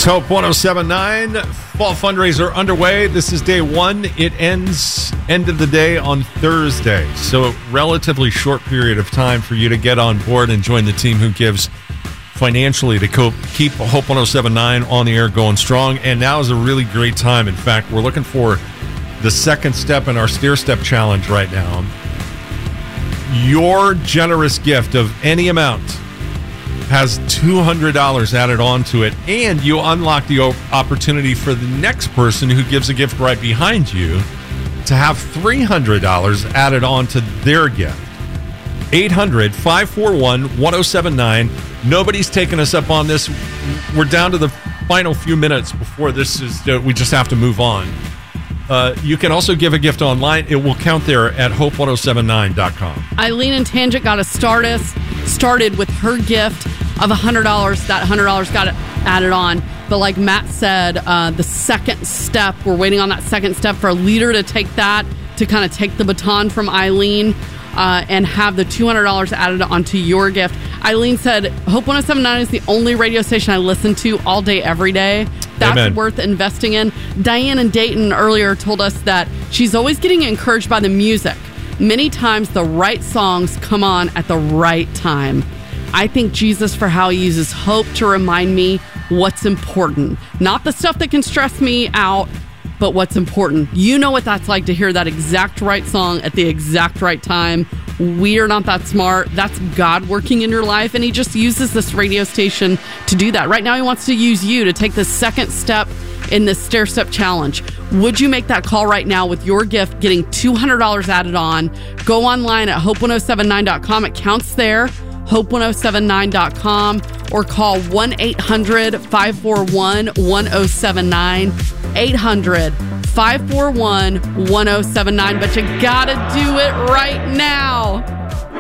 It's Hope 107.9. Fall fundraiser underway. This is day one. It ends end of the day on Thursday. So a relatively short period of time for you to get on board and join the team who gives financially to keep Hope 107.9 on the air going strong. And now is a really great time. In fact, we're looking for the second step in our Stair Step Challenge right now. Your generous gift of any amount has $200 added onto it, and you unlock the opportunity for the next person who gives a gift right behind you to have $300 added onto their gift. 800-541-1079. Nobody's taking us up on this. We're down to the final few minutes before this is, we just have to move on. You can also give a gift online. It will count there at hope1079.com. Eileen and Tangent got us started with her gift of $100. That $100 got added on. But like Matt said, the second step, we're waiting on that second step for a leader to take that, to kind of take the baton from Eileen and have the $200 added onto your gift. Eileen said, Hope 107.9 is the only radio station I listen to all day, every day. That's Amen. Worth investing in. Diane in Dayton earlier told us that she's always getting encouraged by the music. Many times the right songs come on at the right time. I thank Jesus for how he uses hope to remind me what's important. Not the stuff that can stress me out, but what's important. You know what that's like to hear that exact right song at the exact right time. We are not that smart. That's God working in your life, and he just uses this radio station to do that. Right now, he wants to use you to take the second step in this Stair Step Challenge. Would you make that call right now with your gift getting $200 added on? Go online at hope1079.com. It counts there, hope1079.com, or call 1-800-541-1079, 800-541-1079. But you gotta do it right now.